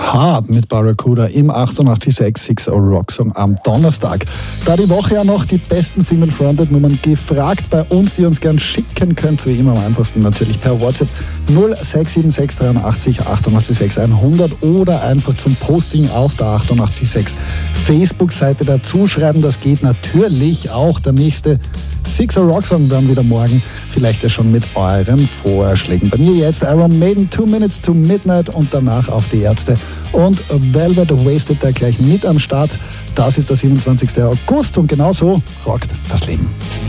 Hard mit Barracuda im 88.6 6 Rock Song am Donnerstag. Da die Woche ja noch die besten Female-Fronted-Nummern gefragt bei uns, die ihr uns gern schicken könnt, wie immer am einfachsten natürlich per WhatsApp 0676 83 88 6 100 oder einfach zum Posting auf der 88.6 Facebook-Seite dazu schreiben. Das geht natürlich auch. Der nächste Sixer Rock Song dann wieder morgen. Vielleicht ja schon mit euren Vorschlägen. Bei mir jetzt Iron Maiden 2 Minutes to Midnight und danach auch die Ärzte und Velvet Wasted da gleich mit am Start. Das ist der 27. August und genauso rockt das Leben.